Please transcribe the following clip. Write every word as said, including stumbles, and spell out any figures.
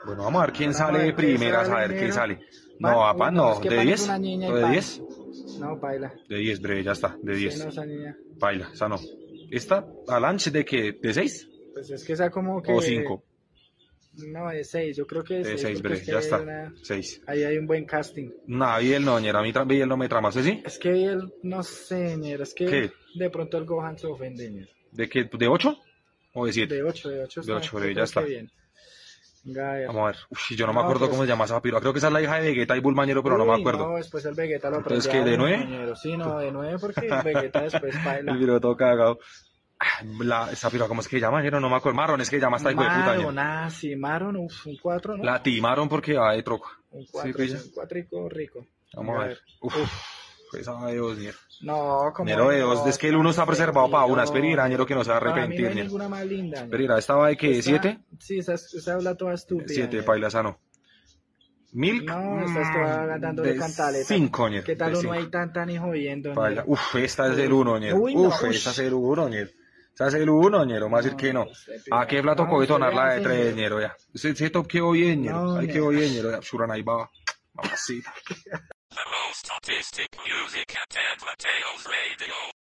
Bueno, vamos a ver quién Bueno, sale vamos a de ver quién primeras, a sale ver quién primero. sale. Pan, No, a uy, Pan no, no, es que ¿de Pan es diez? una niña y ¿O de Pan. diez? No, baila. De diez, breve, ya está, de Sí, diez. no, esa niña. Baila, esa no. ¿Esta, Alanche, de qué? ¿De seis? Pues es que esa como ¿O que... cinco? No, de seis, yo creo que de De seis, seis, porque es breve, que ya ahí hay, está. una, seis. ahí hay un buen casting. Nah, Biel no, ñera, a mí tra- Biel no me trama, ¿sí? sí? Es que él, no sé, ñero, es que ¿Qué? de pronto el Gohan se ofende, ñero. ¿De qué? ¿De ocho? ¿O de siete? De ocho, de ocho De está, ocho, yo breve, ya creo está. que bien. Venga, a ver. Vamos a ver. Uf, yo no me No, acuerdo pues... cómo se llama esa piba. Creo que esa es la hija de Vegeta y Bulmañero, pero no me Uy, acuerdo. no, después el Vegeta lo Entonces, prende ¿qué? a ¿De uno, nueve? ñero. Sí, no, de nueve porque el Vegeta después baila. El video todo cagado. Ah, La, esa piba, ¿cómo es que llama? Ñero? No me acuerdo. Marron, es que llama esta hijo de puta, ñero. Maron, ah, sí, Maron, uf, un cuatro, ¿no? La timaron porque va de troco. Un Sí, cuatro, pilla. un cuatrico rico. Vamos Venga, a ver. Uf, esa de dos, ñero. No, como Ñero de dos. Es que el uno está preservado para una. Espera, Espera, ñero, que no se va a Para mí no arrepentir, hay ñero. ninguna más linda. Espera, ¿esta va de qué? Esta- ¿Siete? Sí, esa, esa habla toda estúpida. Siete, ñero. paila, esa no. Milk. No, esta está dándole de cantaleta. cinco, ñero. ¿Qué tal de uno cinco. ahí tan tan y jodiendo, Paila. ñero? Uf, esta es el uno, ñero. Uy, no, Uf, ush. esta es el uno, ñero. Esa es el uno, ñero. Más decir que no. este ¿A qué plato no, coge usted tonar la de hace, tres, ñero. ñero? Ya. Ese, ese top quedó bien, ñero. No, Ahí ñero. quedó bien, ñero. Ya, Shuran ahí va. Mamacita. The most artistic music at Edward Tales Radio.